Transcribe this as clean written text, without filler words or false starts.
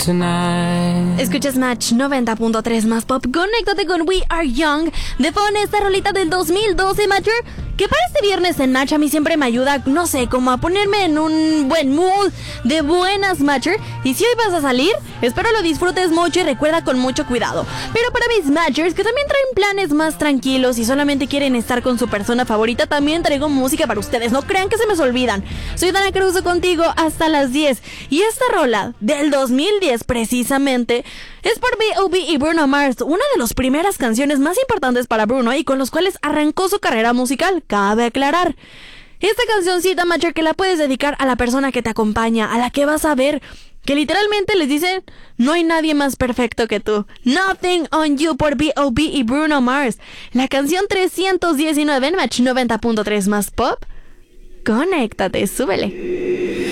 tonight. Escuchas Match 90.3 más pop. Conéctate con We Are Young. De fondo esta rolita del 2012, Matcher. Que para este viernes en Match a mí siempre me ayuda, no sé, como a ponerme en un buen mood de buenas, Matcher. Y si hoy vas a salir, espero lo disfrutes mucho y recuerda con mucho cuidado. Pero para mis Matchers que también traen planes más tranquilos y solamente quieren estar con su persona favorita, también traigo música para ustedes. No crean que se me olvidan. Soy Dana Caruso contigo hasta las 10. Y esta rola del 2010 precisamente es por B.O.B. y Bruno Mars, una de las primeras canciones más importantes para Bruno y con los cuales arrancó su carrera musical, cabe aclarar. Esta cancioncita, Matcher, que la puedes dedicar a la persona que te acompaña, a la que vas a ver, que literalmente les dice, no hay nadie más perfecto que tú. Nothing on You por B.O.B. y Bruno Mars. La canción 319 en Match 90.3 más pop. Conéctate, súbele.